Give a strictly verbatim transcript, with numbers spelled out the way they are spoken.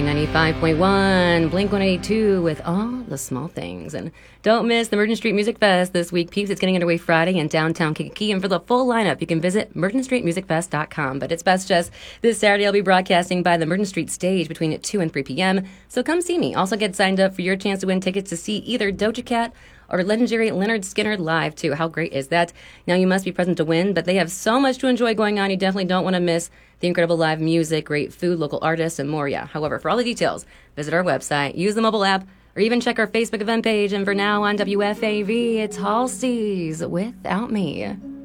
ninety-five point one, Blink one eighty-two with All the Small Things. And don't miss the Merchant Street Music Fest this week, peeps. It's getting underway Friday in downtown Kankakee. And for the full lineup, you can visit merchant street music fest dot com. But it's best just this Saturday, I'll be broadcasting by the Merchant Street stage between two and three p.m. So come see me. Also get signed up for your chance to win tickets to see either Doja Cat or legendary Leonard Skinner live, too. How great is that? Now, you must be present to win, but they have so much to enjoy going on. You definitely don't want to miss the incredible live music, great food, local artists, and more. Yeah. However, for all the details, visit our website, use the mobile app, or even check our Facebook event page. And for now on W F A V, it's Halsey's Without Me.